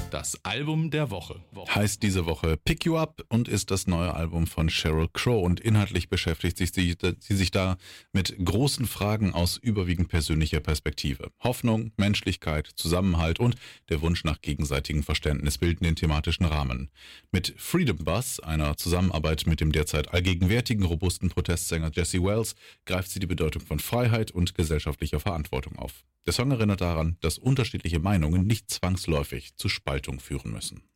Das Album der Woche. Heißt diese Woche Pick You Up und ist das neue Album von Sheryl Crow. Und inhaltlich beschäftigt sie sich da mit großen Fragen aus überwiegend persönlicher Perspektive. Hoffnung, Menschlichkeit, Zusammenhalt und der Wunsch nach gegenseitigem Verständnis bilden den thematischen Rahmen. Mit Freedom Bus, einer Zusammenarbeit mit dem derzeit allgegenwärtigen robusten Protestsänger Jesse Wells, greift sie die Bedeutung von Freiheit und gesellschaftlicher Verantwortung auf. Der Song erinnert daran, dass unterschiedliche Meinungen nicht zwangsläufig zu Spaltung führen müssen.